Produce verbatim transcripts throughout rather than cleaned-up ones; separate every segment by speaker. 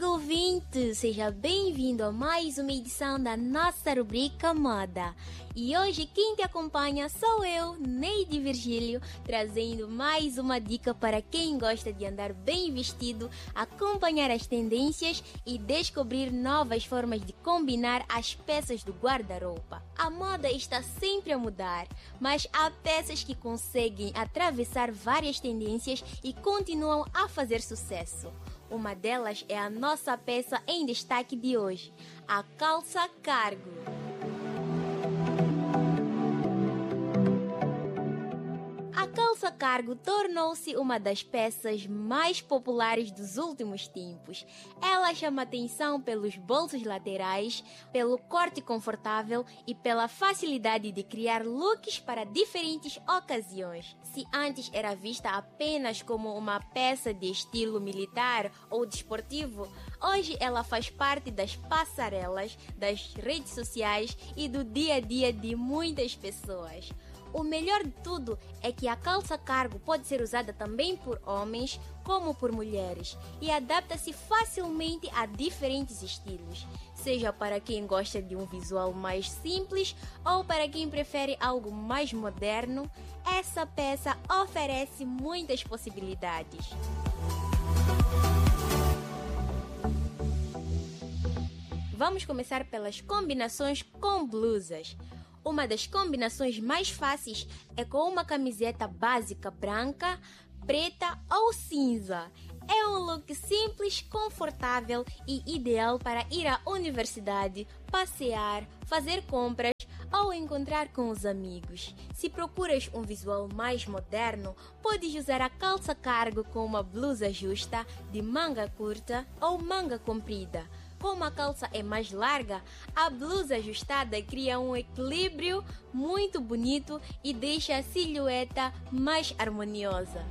Speaker 1: amigo ouvinte, seja bem-vindo a mais uma edição da nossa rubrica Moda. E hoje quem te acompanha sou eu, Neide Virgílio, trazendo mais uma dica para quem gosta de andar bem vestido, acompanhar as tendências e descobrir novas formas de combinar as peças do guarda-roupa. A moda está sempre a mudar, mas há peças que conseguem atravessar várias tendências e continuam a fazer sucesso. Uma delas é a nossa peça em destaque de hoje, a calça cargo. A calça cargo tornou-se uma das peças mais populares dos últimos tempos. Ela chama atenção pelos bolsos laterais, pelo corte confortável e pela facilidade de criar looks para diferentes ocasiões. Se antes era vista apenas como uma peça de estilo militar ou desportivo, hoje ela faz parte das passarelas, das redes sociais e do dia a dia de muitas pessoas. O melhor de tudo é que a calça cargo pode ser usada também por homens como por mulheres e adapta-se facilmente a diferentes estilos, seja para quem gosta de um visual mais simples ou para quem prefere algo mais moderno. Essa peça oferece muitas possibilidades. Vamos começar pelas combinações com blusas. Uma das combinações mais fáceis é com uma camiseta básica branca, preta ou cinza. É um look simples, confortável e ideal para ir à universidade, passear, fazer compras ou encontrar com os amigos. Se procuras um visual mais moderno, podes usar a calça cargo com uma blusa justa de manga curta ou manga comprida. Como a calça é mais larga, a blusa ajustada cria um equilíbrio muito bonito e deixa a silhueta mais harmoniosa.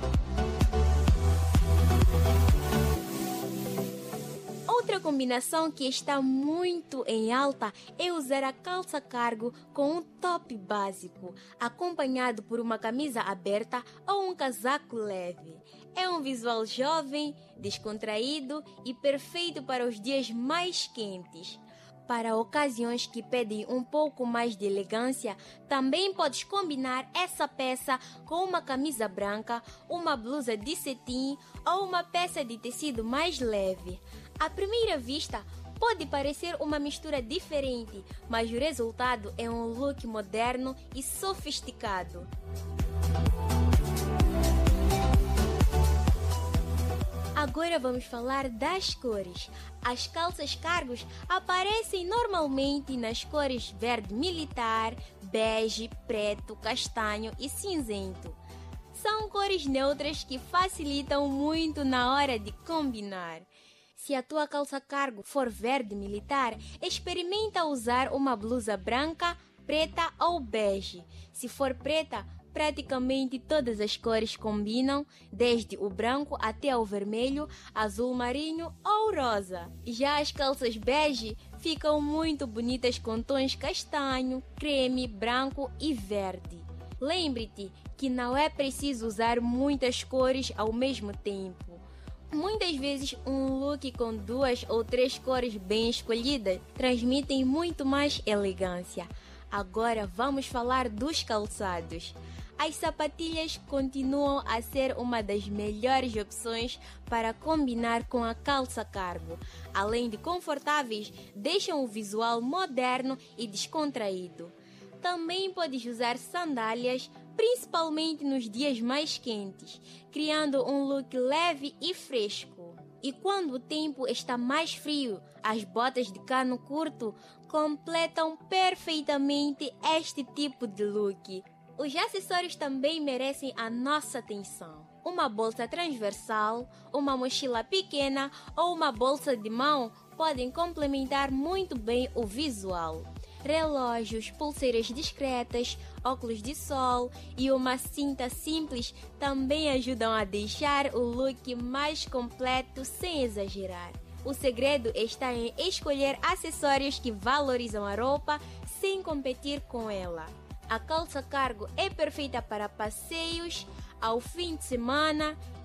Speaker 1: Outra combinação que está muito em alta é usar a calça cargo com um top básico, acompanhado por uma camisa aberta ou um casaco leve. É um visual jovem, descontraído e perfeito para os dias mais quentes. Para ocasiões que pedem um pouco mais de elegância, também podes combinar essa peça com uma camisa branca, uma blusa de cetim ou uma peça de tecido mais leve. À primeira vista, pode parecer uma mistura diferente, mas o resultado é um look moderno e sofisticado. Agora vamos falar das cores. As calças cargos aparecem normalmente nas cores verde militar, bege, preto, castanho e cinzento. São cores neutras que facilitam muito na hora de combinar. Se a tua calça cargo for verde militar, experimenta usar uma blusa branca, preta ou bege. Se for preta, praticamente todas as cores combinam, desde o branco até o vermelho, azul marinho ou rosa. Já as calças bege ficam muito bonitas com tons castanho, creme, branco e verde. Lembre-te que não é preciso usar muitas cores ao mesmo tempo. Muitas vezes um look com duas ou três cores bem escolhidas transmitem muito mais elegância. Agora vamos falar dos calçados. As sapatilhas continuam a ser uma das melhores opções para combinar com a calça cargo. Além de confortáveis, deixam o visual moderno e descontraído. Também podes usar sandálias, principalmente nos dias mais quentes, criando um look leve e fresco. E quando o tempo está mais frio, as botas de cano curto completam perfeitamente este tipo de look. Os acessórios também merecem a nossa atenção. Uma bolsa transversal, uma mochila pequena ou uma bolsa de mão podem complementar muito bem o visual. Relógios, pulseiras discretas, óculos de sol e uma cinta simples também ajudam a deixar o look mais completo sem exagerar. O segredo está em escolher acessórios que valorizam a roupa sem competir com ela. A calça cargo é perfeita para passeios, ao fim de semana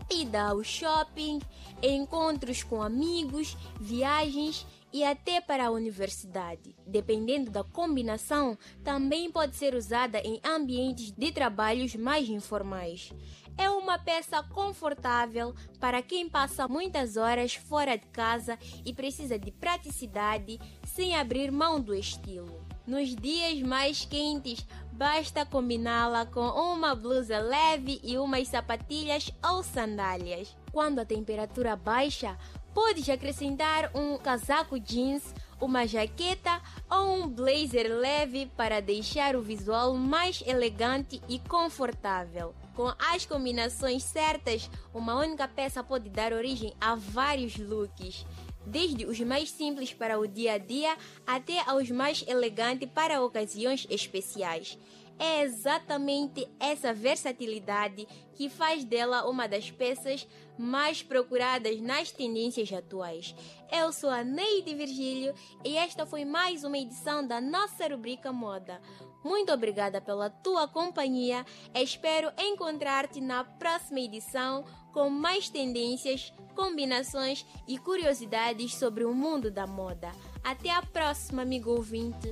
Speaker 1: ida ao shopping, encontros com amigos, viagens e até para a universidade. Dependendo da combinação, também pode ser usada em ambientes de trabalhos mais informais. É uma peça confortável para quem passa muitas horas fora de casa e precisa de praticidade sem abrir mão do estilo. Nos dias mais quentes, basta combiná-la com uma blusa leve e umas sapatilhas ou sandálias. Quando a temperatura baixa, podes acrescentar um casaco jeans, uma jaqueta ou um blazer leve para deixar o visual mais elegante e confortável. Com as combinações certas, uma única peça pode dar origem a vários looks, desde os mais simples para o dia a dia até aos mais elegantes para ocasiões especiais. É exatamente essa versatilidade que faz dela uma das peças mais procuradas nas tendências atuais. Eu sou a Neide Virgílio e esta foi mais uma edição da nossa rubrica Moda. Muito obrigada pela tua companhia. Espero encontrar-te na próxima edição com mais tendências, combinações e curiosidades sobre o mundo da moda. Até a próxima, amigo ouvinte.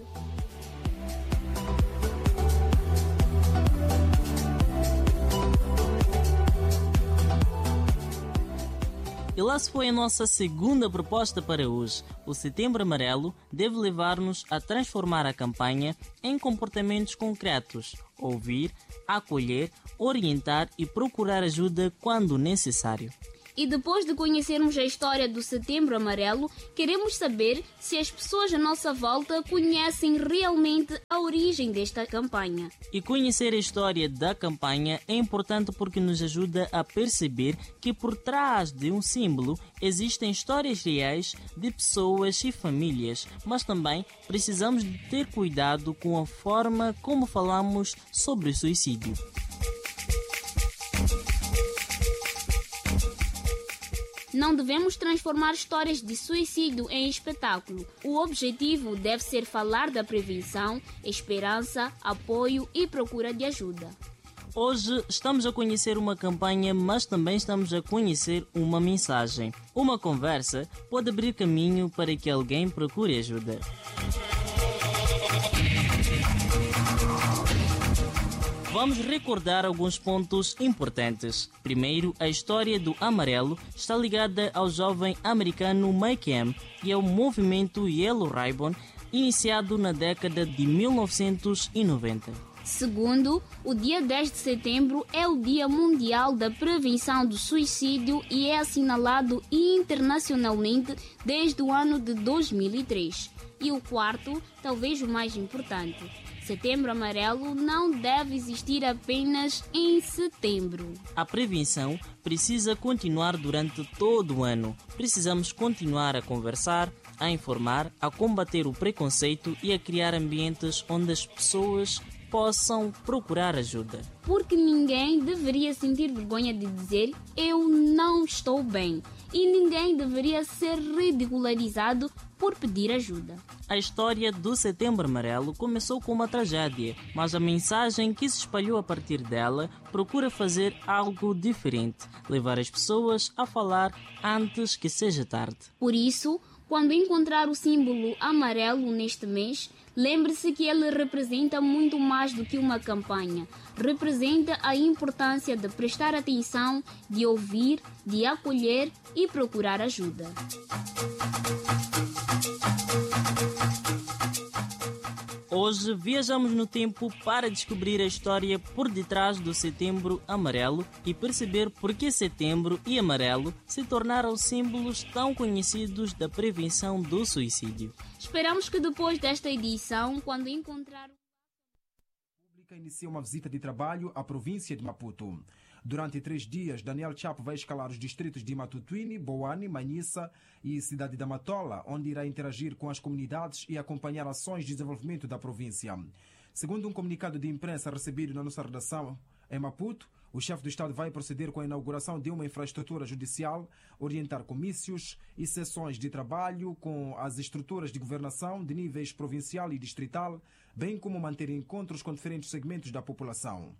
Speaker 2: E lá se foi a nossa segunda proposta para hoje. O Setembro Amarelo deve levar-nos a transformar a campanha em comportamentos concretos, ouvir, acolher, orientar e procurar ajuda quando necessário.
Speaker 3: E depois de conhecermos a história do Setembro Amarelo, queremos saber se as pessoas à nossa volta conhecem realmente a origem desta campanha.
Speaker 2: E conhecer a história da campanha é importante porque nos ajuda a perceber que por trás de um símbolo existem histórias reais de pessoas e famílias, mas também precisamos de ter cuidado com a forma como falamos sobre o suicídio.
Speaker 3: Não devemos transformar histórias de suicídio em espetáculo. O objetivo deve ser falar da prevenção, esperança, apoio e procura de ajuda.
Speaker 2: Hoje estamos a conhecer uma campanha, mas também estamos a conhecer uma mensagem. Uma conversa pode abrir caminho para que alguém procure ajuda. Vamos recordar alguns pontos importantes. Primeiro, a história do amarelo está ligada ao jovem americano Mike M e ao movimento Yellow Ribbon, iniciado na década de mil novecentos e noventa.
Speaker 3: Segundo, o dia dez de setembro é o Dia Mundial da Prevenção do Suicídio e é assinalado internacionalmente desde o ano de dois mil e três. E o quarto, talvez o mais importante, Setembro Amarelo não deve existir apenas em setembro.
Speaker 2: A prevenção precisa continuar durante todo o ano. Precisamos continuar a conversar, a informar, a combater o preconceito e a criar ambientes onde as pessoas possam procurar ajuda.
Speaker 3: Porque ninguém deveria sentir vergonha de dizer eu não estou bem. E ninguém deveria ser ridicularizado por pedir ajuda.
Speaker 2: A história do Setembro Amarelo começou com uma tragédia, mas a mensagem que se espalhou a partir dela procura fazer algo diferente, levar as pessoas a falar antes que seja tarde.
Speaker 3: Por isso, quando encontrar o símbolo amarelo neste mês, lembre-se que ele representa muito mais do que uma campanha. Representa a importância de prestar atenção, de ouvir, de acolher e procurar ajuda.
Speaker 2: Hoje viajamos no tempo para descobrir a história por detrás do Setembro Amarelo e perceber por que setembro e amarelo se tornaram símbolos tão conhecidos da prevenção do suicídio.
Speaker 3: Esperamos que depois desta edição, quando encontrar...
Speaker 4: A República inicia uma visita de trabalho à província de Maputo. Durante três dias, Daniel Chapo vai escalar os distritos de Matutuini, Boane, Manhissa e Cidade da Matola, onde irá interagir com as comunidades e acompanhar ações de desenvolvimento da província. Segundo um comunicado de imprensa recebido na nossa redação em Maputo, o chefe do Estado vai proceder com a inauguração de uma infraestrutura judicial, orientar comícios e sessões de trabalho com as estruturas de governação de níveis provincial e distrital, bem como manter encontros com diferentes segmentos da população.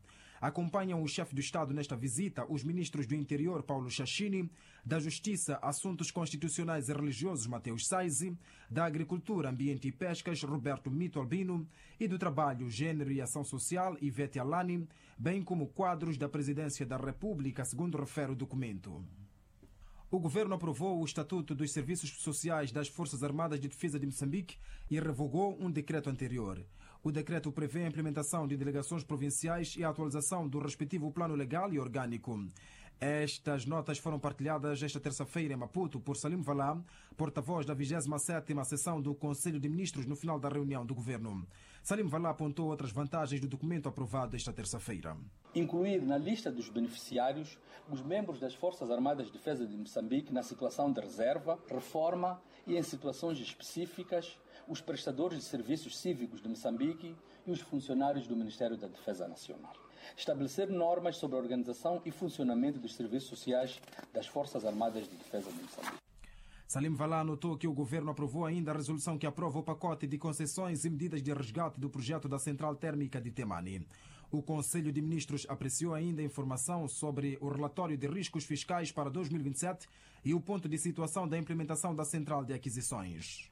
Speaker 4: Acompanham o chefe do Estado nesta visita os ministros do Interior, Paulo Chachini, da Justiça, Assuntos Constitucionais e Religiosos, Mateus Saizi, da Agricultura, Ambiente e Pescas, Roberto Mito Albino, e do Trabalho, Gênero e Ação Social, Ivete Alani, bem como quadros da Presidência da República, segundo refere o documento. O governo aprovou o Estatuto dos Serviços Sociais das Forças Armadas de Defesa de Moçambique e revogou um decreto anterior. O decreto prevê a implementação de delegações provinciais e a atualização do respectivo plano legal e orgânico. Estas notas foram partilhadas esta terça-feira em Maputo por Salim Valá, porta-voz da vigésima sétima sessão do Conselho de Ministros no final da reunião do governo. Salim Valá apontou outras vantagens do documento aprovado esta terça-feira.
Speaker 5: Incluir na lista dos beneficiários os membros das Forças Armadas de Defesa de Moçambique na situação de reserva, reforma e em situações específicas, os prestadores de serviços cívicos de Moçambique e os funcionários do Ministério da Defesa Nacional. Estabelecer normas sobre a organização e funcionamento dos serviços sociais das Forças Armadas de Defesa de Moçambique.
Speaker 4: Salim Valá anotou que o governo aprovou ainda a resolução que aprova o pacote de concessões e medidas de resgate do projeto da Central Térmica de Temane. O Conselho de Ministros apreciou ainda informação sobre o relatório de riscos fiscais para dois mil e vinte e sete e o ponto de situação da implementação da Central de Aquisições.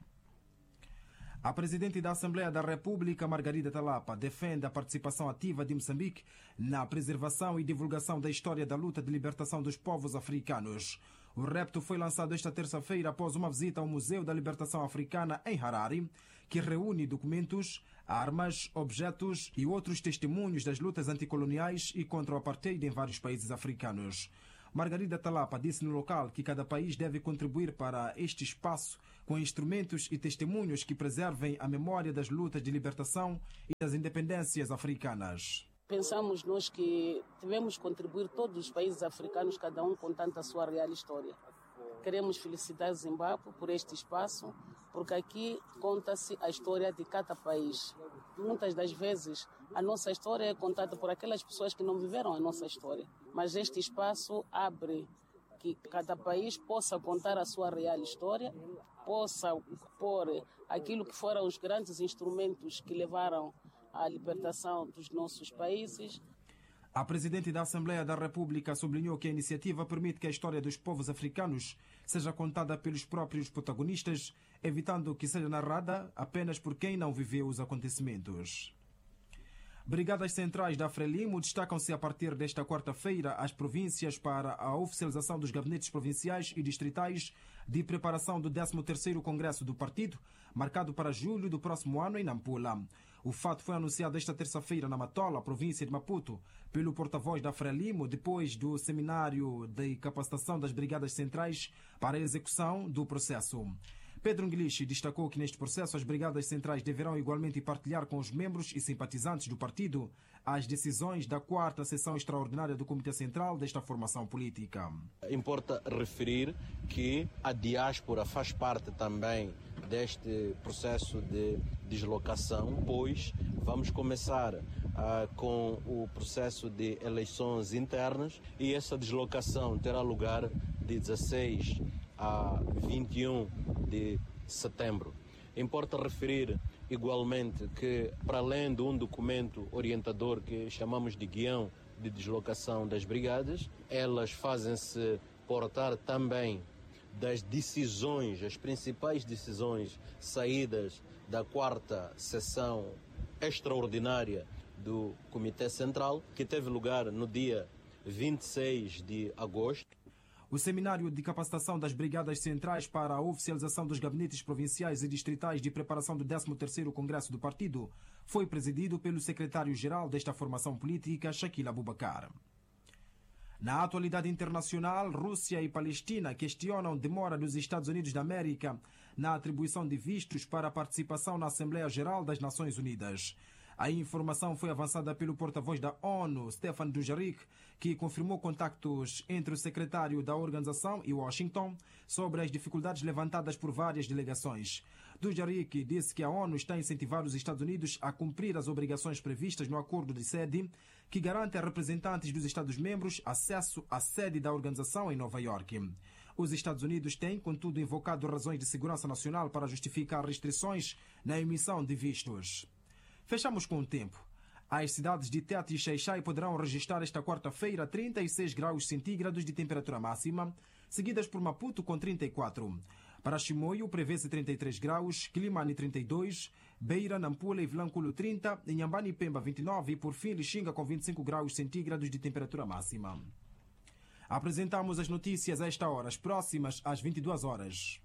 Speaker 4: A Presidente da Assembleia da República, Margarida Talapa, defende a participação ativa de Moçambique na preservação e divulgação da história da luta de libertação dos povos africanos. O repto foi lançado esta terça-feira após uma visita ao Museu da Libertação Africana em Harare, que reúne documentos, armas, objetos e outros testemunhos das lutas anticoloniais e contra o apartheid em vários países africanos. Margarida Talapa disse no local que cada país deve contribuir para este espaço com instrumentos e testemunhos que preservem a memória das lutas de libertação e das independências africanas.
Speaker 6: Pensamos nós que devemos contribuir todos os países africanos, cada um contando a sua real história. Queremos felicitar o Zimbábue por este espaço, porque aqui conta-se a história de cada país. Muitas das vezes a nossa história é contada por aquelas pessoas que não viveram a nossa história, mas este espaço abre que cada país possa contar a sua real história, possa pôr aquilo que foram os grandes instrumentos que levaram à libertação dos nossos países.
Speaker 4: A Presidente da Assembleia da República sublinhou que a iniciativa permite que a história dos povos africanos seja contada pelos próprios protagonistas, evitando que seja narrada apenas por quem não viveu os acontecimentos. Brigadas centrais da Frelimo destacam-se a partir desta quarta-feira as províncias para a oficialização dos gabinetes provinciais e distritais de preparação do décimo terceiro Congresso do Partido, marcado para julho do próximo ano em Nampula. O fato foi anunciado esta terça-feira na Matola, província de Maputo, pelo porta-voz da Frelimo, depois do seminário de capacitação das Brigadas Centrais para a execução do processo. Pedro Nguilishi destacou que neste processo as brigadas centrais deverão igualmente partilhar com os membros e simpatizantes do partido as decisões da quarta sessão extraordinária do Comitê Central desta formação política.
Speaker 7: Importa referir que a diáspora faz parte também deste processo de deslocação, pois vamos começar ah, com o processo de eleições internas e essa deslocação terá lugar de dezesseis a vinte e um de setembro. Importa referir igualmente que, para além de um documento orientador que chamamos de guião de deslocação das brigadas, elas fazem-se portar também das decisões, as principais decisões saídas da quarta sessão extraordinária do Comitê Central, que teve lugar no dia vinte e seis de agosto.
Speaker 4: O seminário de capacitação das Brigadas Centrais para a oficialização dos gabinetes provinciais e distritais de preparação do décimo terceiro Congresso do Partido foi presidido pelo secretário-geral desta formação política, Shakil Abubakar. Na atualidade internacional, Rússia e Palestina questionam demora dos Estados Unidos da América na atribuição de vistos para a participação na Assembleia Geral das Nações Unidas. A informação foi avançada pelo porta-voz da ONU, Stefan Dujarric, que confirmou contactos entre o secretário da organização e Washington sobre as dificuldades levantadas por várias delegações. Dujarric disse que a ONU está a incentivar os Estados Unidos a cumprir as obrigações previstas no acordo de sede, que garante a representantes dos Estados-membros acesso à sede da organização em Nova Iorque. Os Estados Unidos têm, contudo, invocado razões de segurança nacional para justificar restrições na emissão de vistos. Fechamos com o tempo. As cidades de Tete e Xai-Xai poderão registrar esta quarta-feira trinta e seis graus centígrados de temperatura máxima, seguidas por Maputo com trinta e quatro. Para Chimoio, prevê-se trinta e três graus, Quilimane trinta e dois, Beira, Nampula e Vilanculo trinta, Inhambane e Pemba vinte e nove e, por fim, Lixinga com vinte e cinco graus centígrados de temperatura máxima. Apresentamos as notícias a esta hora, as próximas às vinte e duas horas.